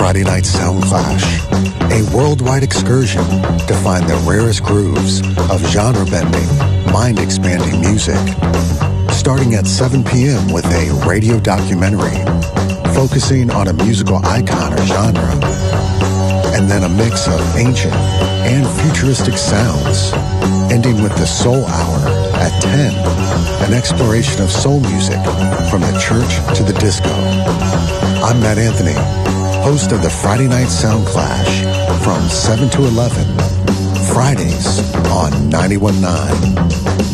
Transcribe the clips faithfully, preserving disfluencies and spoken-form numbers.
Friday Night Sound Clash, a worldwide excursion to find the rarest grooves of genre-bending, mind-expanding music. Starting at seven p.m. with a radio documentary focusing on a musical icon or genre, and then a mix of ancient and futuristic sounds, ending with the Soul Hour at ten, an exploration of soul music from the church to the disco. I'm Matt Anthony, host of the Friday Night Sound Clash from seven to eleven, Fridays on ninety-one point nine.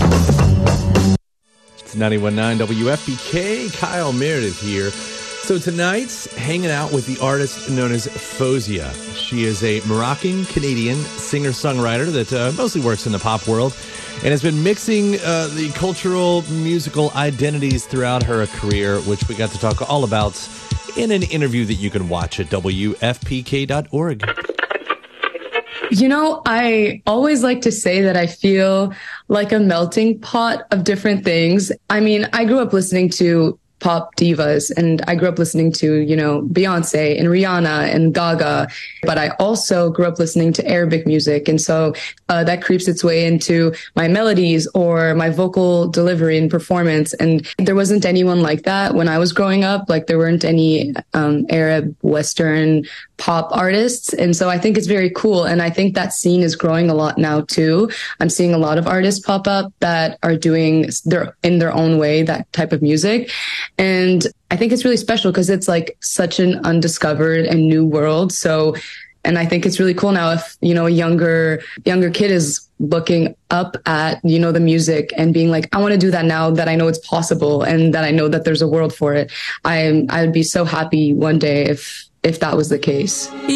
It's ninety-one point nine W F P K. Kyle Meredith here. So tonight's hanging out with the artist known as Fozia. She is a Moroccan-Canadian singer-songwriter that uh, mostly works in the pop world and has been mixing uh, the cultural musical identities throughout her career, which we got to talk all about in an interview that you can watch at W F P K dot org. You know, I always like to say that I feel like a melting pot of different things. I mean, I grew up listening to pop divas, and I grew up listening to, you know, Beyonce and Rihanna and Gaga, but I also grew up listening to Arabic music. And so uh, that creeps its way into my melodies or my vocal delivery and performance. And there wasn't anyone like that when I was growing up. Like there weren't any um, Arab, Western pop artists. And so I think it's very cool. And I think that scene is growing a lot now too. I'm seeing a lot of artists pop up that are doing their, in their own way, that type of music. And I think it's really special because it's like such an undiscovered and new world. So, and I think it's really cool now if, you know, a younger, younger kid is looking up at, you know, the music and being like, I want to do that now that I know it's possible and that I know that there's a world for it. I I would be so happy one day if, if that was the case.